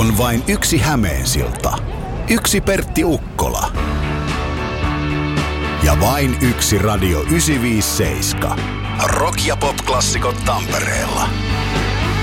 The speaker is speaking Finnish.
On vain yksi Hämeensilta, yksi Pertti Ukkola ja vain yksi Radio 957. Rock- ja pop-klassikot Tampereella.